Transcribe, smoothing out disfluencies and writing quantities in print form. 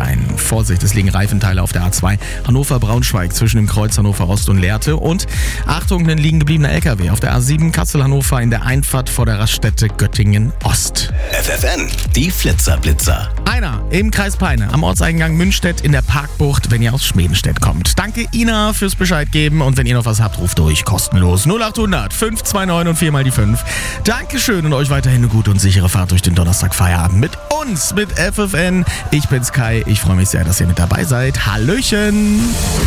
ein. Vorsicht, es liegen Reifenteile auf der A2 Hannover-Braunschweig zwischen dem Kreuz Hannover Ost und Lehrte. Und Achtung, ein liegen gebliebener LKW auf der A7 Kassel-Hannover in der Einfahrt vor der Raststätte Göttingen-Ost. FFN, die Flitzerblitzer. Einer im Kreis Peine am Ortseingang Münstedt in der Parkbucht, wenn ihr aus Schmedenstedt kommt. Danke Ina fürs Bescheid geben und wenn ihr noch was habt, ruft durch, kostenlos 0800 529 und 4 mal die 5. Dankeschön und euch weiterhin eine gute und sichere Fahrt durch den Donnerstagfeierabend mit uns, mit FFN. Ich bin's Kai, ich freue mich sehr, dass ihr mit dabei seid. Hallöchen!